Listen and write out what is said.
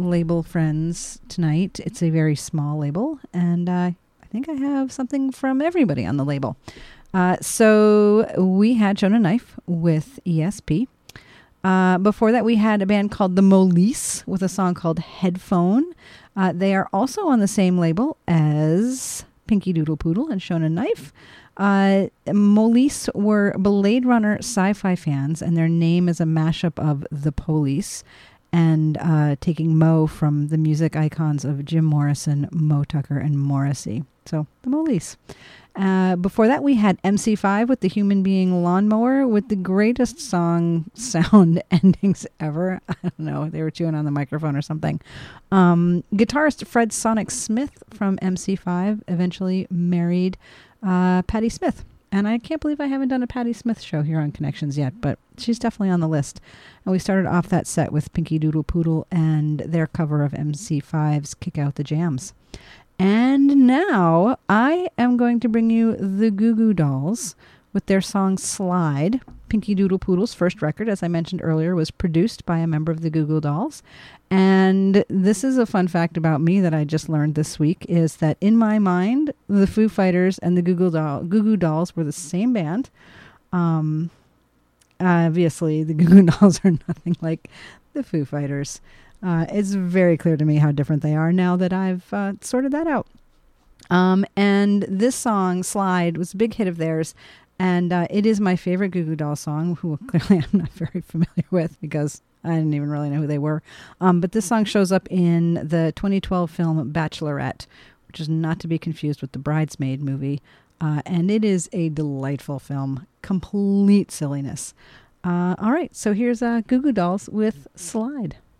label friends tonight. It's a very small label, and I think I have something from everybody on the label. So we had Shonen Knife with ESP. Before that, we had a band called The Molise with a song called Headphone. They are also on the same label as Pinky Doodle Poodle and Shonen Knife. Molise were Blade Runner sci-fi fans, and their name is a mashup of The Police and taking Mo from the music icons of Jim Morrison, Moe Tucker, and Morrissey. So, The Molise. Before that, we had MC5 with the Human Being Lawnmower with the greatest song sound endings ever. I don't know. They were chewing on the microphone or something. Guitarist Fred Sonic Smith from MC5 eventually married Patti Smith. And I can't believe I haven't done a Patti Smith show here on Connections yet, but she's definitely on the list. And we started off that set with Pinky Doodle Poodle and their cover of MC5's Kick Out the Jams. And now I am going to bring you the Goo Goo Dolls with their song Slide. Pinky Doodle Poodle's first record, as I mentioned earlier, was produced by a member of the Goo Goo Dolls. And this is a fun fact about me that I just learned this week, is that in my mind, the Foo Fighters and the Goo Goo Dolls were the same band. Obviously, the Goo Goo Dolls are nothing like the Foo Fighters. It's very clear to me how different they are now that I've sorted that out. And this song, Slide, was a big hit of theirs. And it is my favorite Goo Goo Dolls song, who clearly I'm not very familiar with because I didn't even really know who they were. But this song shows up in the 2012 film Bachelorette, which is not to be confused with the Bridesmaid movie. And it is a delightful film. Complete silliness. All right, so here's Goo Goo Dolls with Slide.